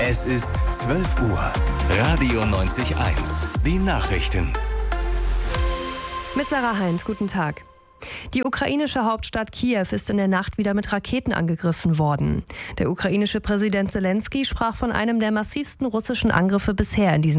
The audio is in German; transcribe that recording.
Es ist 12 Uhr. Radio 90.1. Die Nachrichten. Mit Sarah Heinz, guten Tag. Die ukrainische Hauptstadt Kiew ist in der Nacht wieder mit Raketen angegriffen worden. Der ukrainische Präsident Selenskyj sprach von einem der massivsten russischen Angriffe bisher in diesem